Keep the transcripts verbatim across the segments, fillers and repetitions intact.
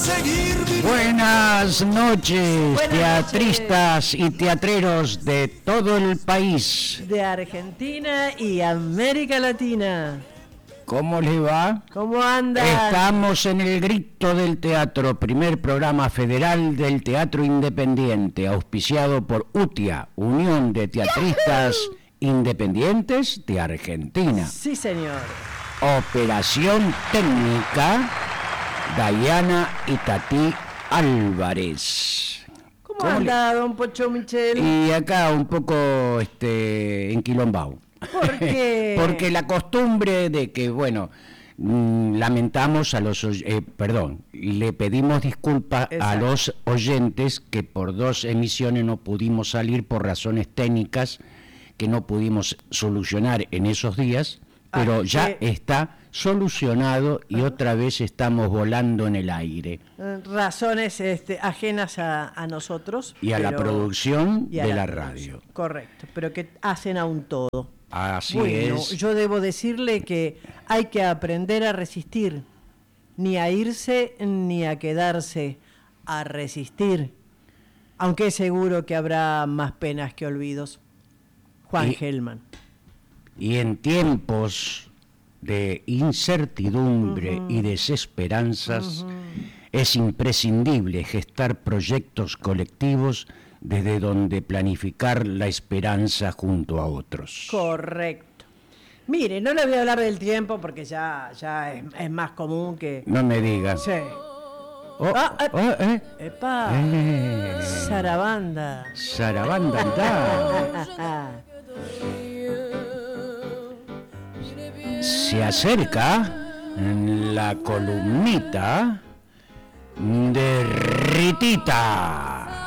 Buenas noches, Buenas teatristas noches. Y teatreros de todo el país. De Argentina y América Latina. ¿Cómo les va? ¿Cómo andan? Estamos en el Grito del Teatro, primer programa federal del teatro independiente, auspiciado por UTIA, Unión de Teatristas ¡Yahoo! Independientes de Argentina. Sí, señor. Operación técnica, Dayana Itatí Álvarez. ¿Cómo, ¿Cómo anda, le... don Pocho Michel? Y acá un poco este, enquilombado. ¿Por qué? Porque la costumbre de que, bueno, mmm, lamentamos a los, eh, perdón, le pedimos disculpas Exacto. a los oyentes que por dos emisiones no pudimos salir por razones técnicas que no pudimos solucionar en esos días, pero ah, ya eh, está solucionado y otra vez estamos volando en el aire. Razones este, ajenas a, a nosotros. Y a pero, la producción y a de la, la producción. radio. Correcto, pero que hacen a un todo. Así bueno, es. Yo debo decirle que hay que aprender a resistir, ni a irse ni a quedarse, a resistir, aunque es seguro que habrá más penas que olvidos. Juan y, Gelman. Y en tiempos de incertidumbre uh-huh. y desesperanzas, uh-huh. es imprescindible gestar proyectos colectivos desde donde planificar la esperanza junto a otros. Correcto. Mire, no le voy a hablar del tiempo porque ya, ya es, es más común que... No me digas. Sí. Oh, ah, eh, oh, eh. ¡Epa! Eh. Sarabanda. Sarabanda, anda. Se acerca la columnita de Ritita.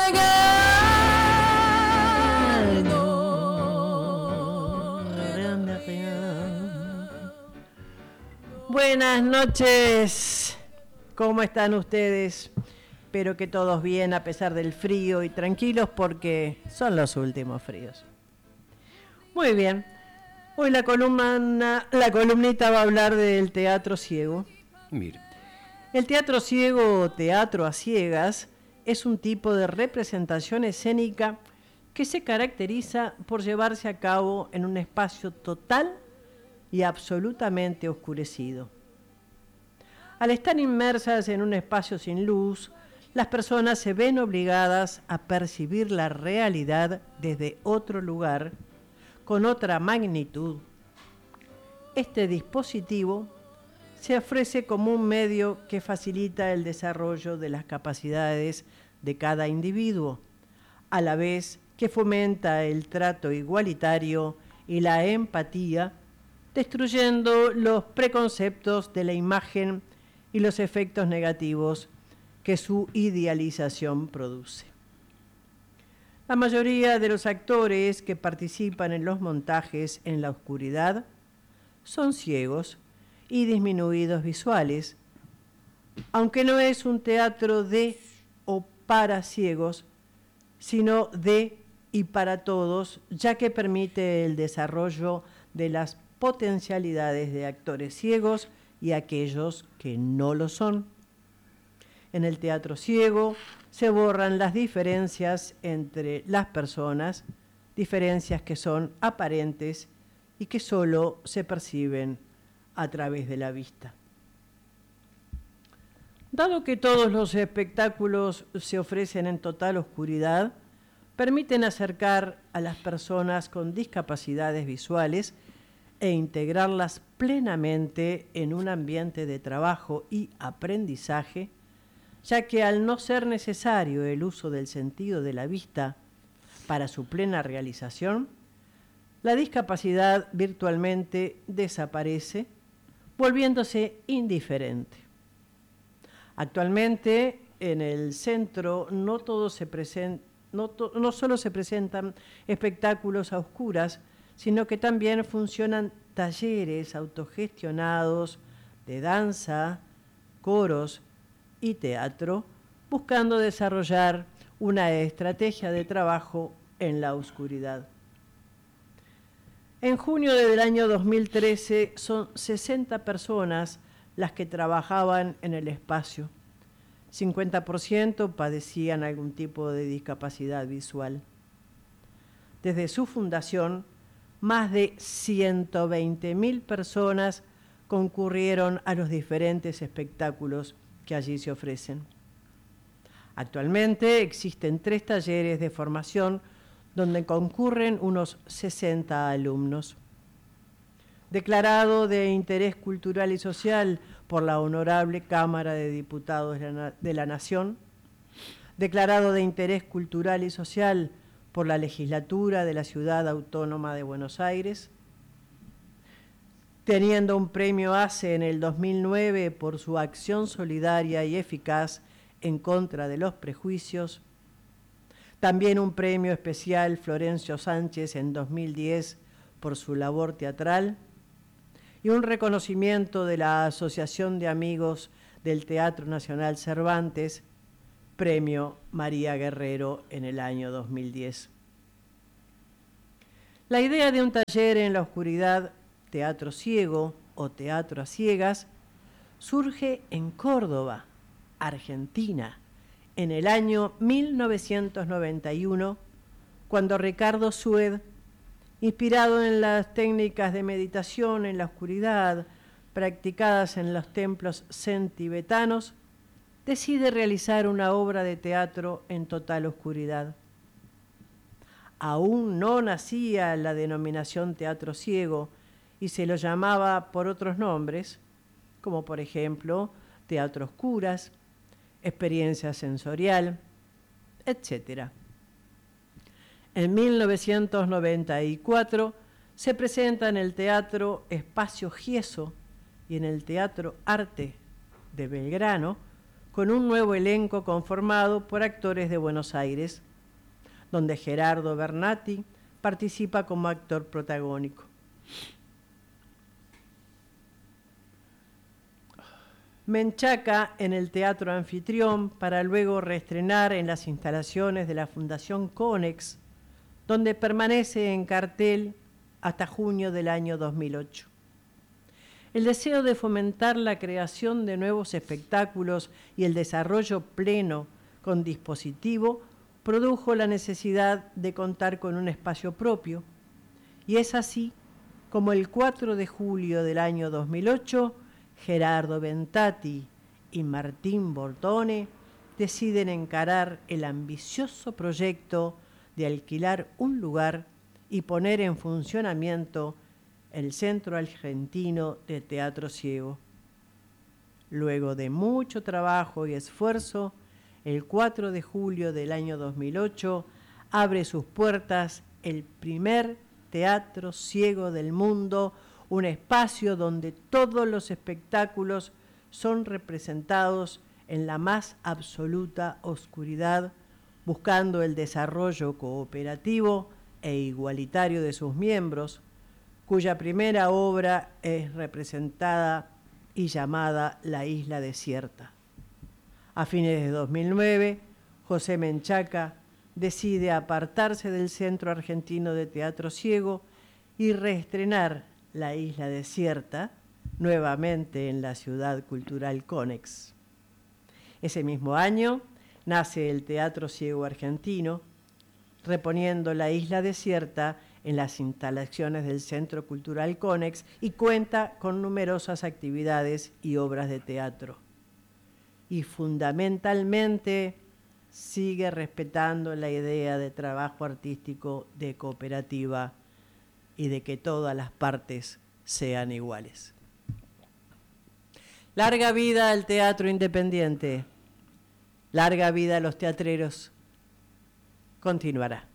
Buenas noches, ¿cómo están ustedes? Espero que todos bien a pesar del frío y tranquilos porque son los últimos fríos. Muy bien. Hoy la columna, la columnita va a hablar del teatro ciego. Mira. El teatro ciego o teatro a ciegas es un tipo de representación escénica que se caracteriza por llevarse a cabo en un espacio total y absolutamente oscurecido. Al estar inmersas en un espacio sin luz, las personas se ven obligadas a percibir la realidad desde otro lugar, con otra magnitud. Este dispositivo se ofrece como un medio que facilita el desarrollo de las capacidades de cada individuo, a la vez que fomenta el trato igualitario y la empatía, destruyendo los preconceptos de la imagen y los efectos negativos que su idealización produce. La mayoría de los actores que participan en los montajes en la oscuridad son ciegos y disminuidos visuales, aunque no es un teatro de o para ciegos, sino de y para todos, ya que permite el desarrollo de las potencialidades de actores ciegos y aquellos que no lo son. En el teatro ciego se borran las diferencias entre las personas, diferencias que son aparentes y que solo se perciben a través de la vista. Dado que todos los espectáculos se ofrecen en total oscuridad, permiten acercar a las personas con discapacidades visuales e integrarlas plenamente en un ambiente de trabajo y aprendizaje, ya que al no ser necesario el uso del sentido de la vista para su plena realización, la discapacidad virtualmente desaparece, volviéndose indiferente. Actualmente, en el centro no, todo se presen- no, to- no solo se presentan espectáculos a oscuras, sino que también funcionan talleres autogestionados de danza, coros y teatro, buscando desarrollar una estrategia de trabajo en la oscuridad. En junio del año dos mil trece son sesenta personas las que trabajaban en el espacio, cincuenta por ciento padecían algún tipo de discapacidad visual. Desde su fundación, más de ciento veinte mil personas concurrieron a los diferentes espectáculos que allí se ofrecen. Actualmente existen tres talleres de formación donde concurren unos sesenta alumnos. Declarado de interés cultural y social por la Honorable Cámara de Diputados de la, de la Nación, declarado de interés cultural y social por la Legislatura de la Ciudad Autónoma de Buenos Aires, teniendo un premio ACE en el dos mil nueve por su acción solidaria y eficaz en contra de los prejuicios, también un premio especial Florencio Sánchez en dos mil diez por su labor teatral, y un reconocimiento de la Asociación de Amigos del Teatro Nacional Cervantes, premio María Guerrero en el año dos mil diez. La idea de un taller en la oscuridad, teatro ciego o teatro a ciegas, surge en Córdoba, Argentina, en el año mil novecientos noventa y uno, cuando Ricardo Sued, inspirado en las técnicas de meditación en la oscuridad practicadas en los templos zen tibetanos, decide realizar una obra de teatro en total oscuridad. Aún no nacía la denominación teatro ciego y se lo llamaba por otros nombres, como por ejemplo teatro a oscuras, experiencia sensorial, etcétera. En mil novecientos noventa y cuatro se presenta en el Teatro Espacio Gieso y en el Teatro Arte de Belgrano con un nuevo elenco conformado por actores de Buenos Aires, donde Gerardo Bernati participa como actor protagónico. Menchaca en el Teatro Anfitrión para luego reestrenar en las instalaciones de la Fundación Conex, donde permanece en cartel hasta junio del año dos mil ocho. El deseo de fomentar la creación de nuevos espectáculos y el desarrollo pleno con dispositivo produjo la necesidad de contar con un espacio propio, y es así como el cuatro de julio del año dos mil ocho, Gerardo Bentati y Martín Bortone deciden encarar el ambicioso proyecto de alquilar un lugar y poner en funcionamiento el Centro Argentino de Teatro Ciego. Luego de mucho trabajo y esfuerzo, el cuatro de julio del año dos mil ocho abre sus puertas el primer teatro ciego del mundo, un espacio donde todos los espectáculos son representados en la más absoluta oscuridad, buscando el desarrollo cooperativo e igualitario de sus miembros, cuya primera obra es representada y llamada La Isla Desierta. A fines de dos mil nueve, José Menchaca decide apartarse del Centro Argentino de Teatro Ciego y reestrenar La Isla Desierta nuevamente en la Ciudad Cultural Conex. Ese mismo año nace el Teatro Ciego Argentino, reponiendo La Isla Desierta en las instalaciones del Centro Cultural Conex y cuenta con numerosas actividades y obras de teatro. Y fundamentalmente sigue respetando la idea de trabajo artístico de cooperativa y de que todas las partes sean iguales. Larga vida al teatro independiente, larga vida a los teatreros. Continuará.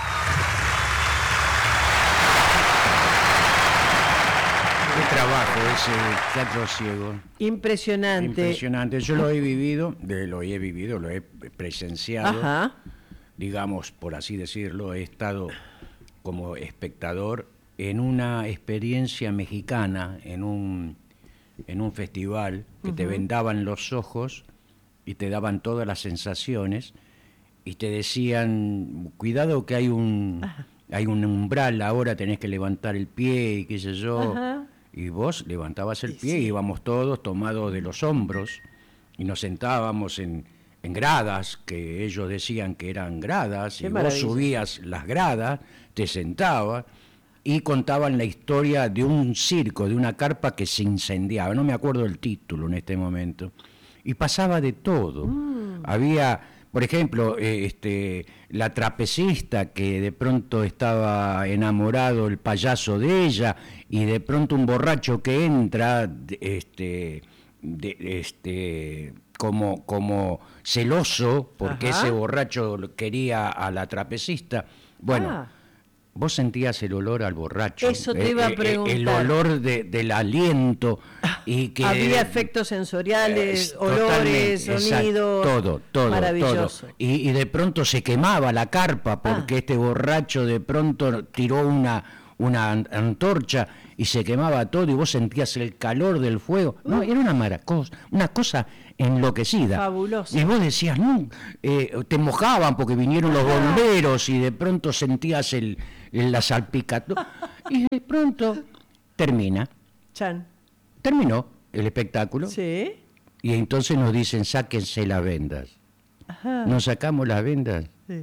Qué trabajo ese teatro ciego. Impresionante. Impresionante. Yo lo he vivido, de, lo he vivido, lo he presenciado. Ajá. Digamos, por así decirlo, he estado como espectador en una experiencia mexicana, en un, en un festival que uh-huh. te vendaban los ojos y te daban todas las sensaciones y te decían, cuidado que hay un, hay un umbral, ahora tenés que levantar el pie y qué sé yo. Ajá. Y vos levantabas el pie sí. y íbamos todos tomados de los hombros y nos sentábamos en, en gradas, que ellos decían que eran gradas, Qué y maravilla. vos subías las gradas, te sentabas, y contaban la historia de un circo, de una carpa que se incendiaba, no me acuerdo el título en este momento, y pasaba de todo. Mm. Había, por ejemplo, eh, este, la trapecista que de pronto estaba enamorado el payaso de ella, y de pronto un borracho que entra, este, de, este, como, como celoso, porque Ajá. ese borracho quería a la trapecista. Bueno, ah. vos sentías el olor al borracho. Eso te iba a preguntar. El, el olor de, del aliento. Y que, había efectos sensoriales, eh, olores, sonidos. Todo, todo, maravilloso. todo. Y, y de pronto se quemaba la carpa porque ah. este borracho de pronto tiró una, una antorcha y se quemaba todo y vos sentías el calor del fuego. Uh. No, era una maracosa, una cosa enloquecida. Fabuloso. Y vos decías, no, eh, te mojaban porque vinieron los bomberos y de pronto sentías el, el la salpicadura. Y de pronto termina. Chan. Terminó el espectáculo. Sí. Y entonces nos dicen, sáquense las vendas. Ajá. Nos sacamos las vendas. Sí.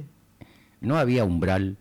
No había umbral,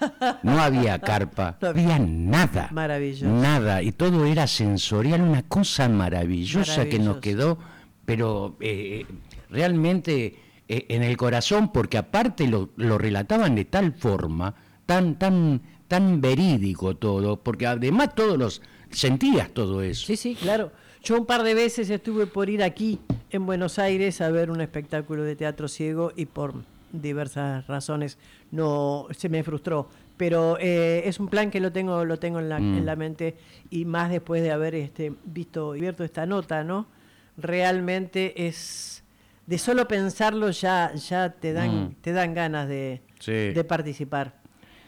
no había carpa, no había nada. Maravilloso. Nada. Y todo era sensorial, una cosa maravillosa, maravilloso. Que nos quedó, pero eh, realmente eh, en el corazón, porque aparte lo, lo relataban de tal forma, tan, tan, tan verídico todo, porque además todos los sentías todo eso. Sí, sí, claro. Yo un par de veces estuve por ir aquí en Buenos Aires a ver un espectáculo de teatro ciego y por diversas razones no se me frustró. Pero eh, es un plan que lo tengo lo tengo en la, mm. en la mente, y más después de haber este visto y abierto esta nota, ¿no? Realmente es de solo pensarlo ya ya te dan mm. te dan ganas de, sí. de participar.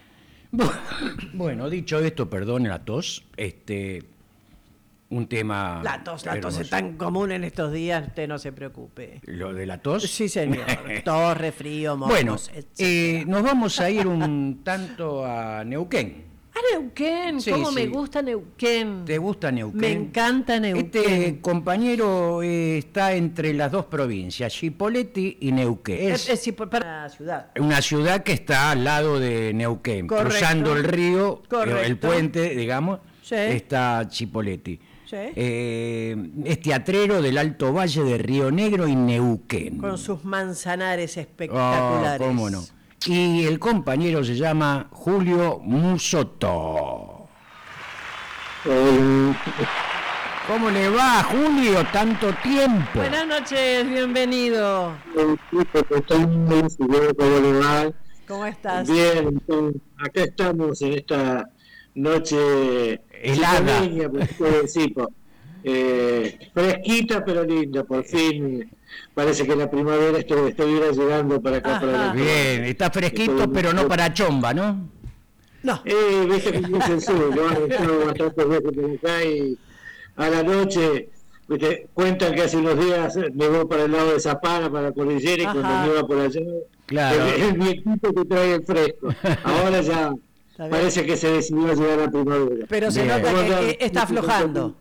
Bueno, dicho esto, perdone la tos, este, un tema... La tos, la tos es tan común en estos días, usted no se preocupe. ¿Lo de la tos? Sí, señor. Tos, resfrío, mocos, bueno, eh, nos vamos a ir un tanto a Neuquén. A Neuquén, sí, cómo sí. me gusta Neuquén. ¿Te gusta Neuquén? Me encanta Neuquén. Este compañero eh, está entre las dos provincias, Chipoleti y Neuquén. Es, es, es para una ciudad. Una ciudad que está al lado de Neuquén, correcto. Cruzando el río, correcto. el puente, digamos, sí. está Chipoleti. Sí. Eh, es teatrero del Alto Valle de Río Negro y Neuquén. Con sus manzanares espectaculares. Oh, cómo no. Y el compañero se llama Julio Musotto. Eh, ¿Cómo le va, Julio? Tanto tiempo. Buenas noches, bienvenido. ¿Cómo le va? ¿Cómo estás? Bien, acá estamos en esta noche helada. Sí, eh, fresquita pero linda, por fin. Parece que la primavera estu- estuviera llegando para acá. Ajá. Para la Bien, está fresquito, pero no para chomba, ¿no? No. Eh, viste que es sencillo, ¿no? Estamos bastantes veces por acá y a la noche, viste, cuentan que hace unos días me voy para el lado de Zapana, para la cordillera, y cuando me iba por allá, claro. el, el vientito que trae el fresco. Ahora ya parece que se decidió a llegar a la primavera. Pero se Bien. nota que, que está aflojando.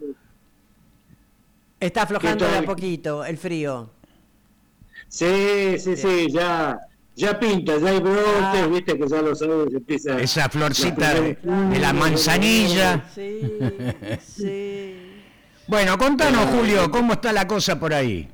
Está aflojando de a poquito el frío. Sí, sí, sí, ya, ya pinta, ya hay brotes, ah. viste que ya los árboles empiezan. Esa florcita de, de la manzanilla. Sí, sí. Bueno, contanos, Julio, ¿cómo está la cosa por ahí?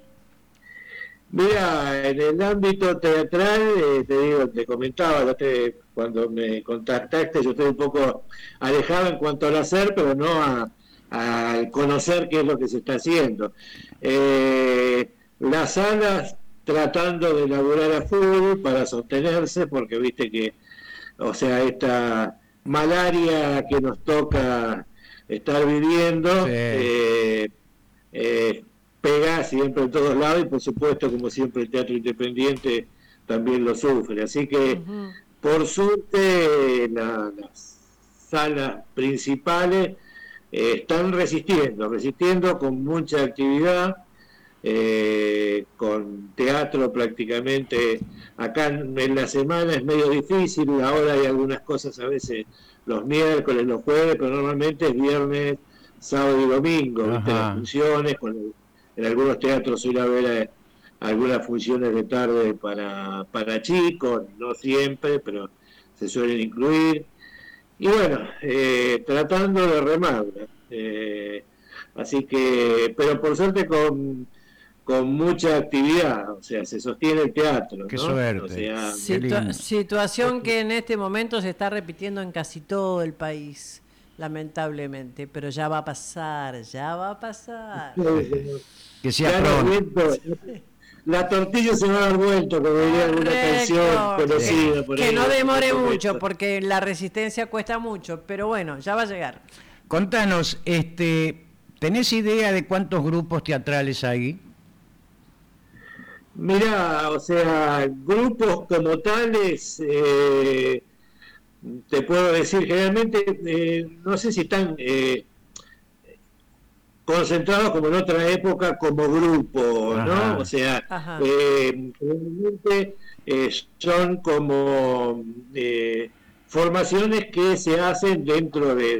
Mira, en el ámbito teatral, eh, te digo, te comentaba, yo te, cuando me contactaste, yo estoy un poco alejado en cuanto al hacer, pero no a, a conocer qué es lo que se está haciendo. Eh, las salas tratando de elaborar a full para sostenerse, porque viste que, o sea, esta malaria que nos toca estar viviendo, sí. eh, eh, pega siempre en todos lados, y por supuesto, como siempre, el teatro independiente también lo sufre. Así que, uh-huh. por suerte, la, las salas principales eh, están resistiendo, resistiendo con mucha actividad, eh, con teatro prácticamente. Acá en la semana es medio difícil, ahora hay algunas cosas a veces los miércoles, los jueves, pero normalmente es viernes, sábado y domingo, ¿viste? Las funciones con el en algunos teatros suele haber eh, algunas funciones de tarde para, para chicos, no siempre, pero se suelen incluir. Y bueno, eh, tratando de remar. Eh, así que, pero por suerte con, con mucha actividad, o sea, se sostiene el teatro. Qué ¿no? suerte. O sea, Situa- situación que en este momento se está repitiendo en casi todo el país, lamentablemente, pero ya va a pasar, ya va a pasar. Que sea ya pronto. La tortilla se va a dar vuelta, como diría alguna canción conocida por que ahí. no demore mucho, porque la resistencia cuesta mucho, pero bueno, ya va a llegar. Contanos, este, ¿tenés idea de cuántos grupos teatrales hay? Mirá, o sea, grupos como tales, eh, te puedo decir, generalmente, eh, no sé si están eh, concentrados como en otra época como grupo, ¿no? Ajá. O sea, Ajá. eh, generalmente eh, son como eh, formaciones que se hacen dentro de,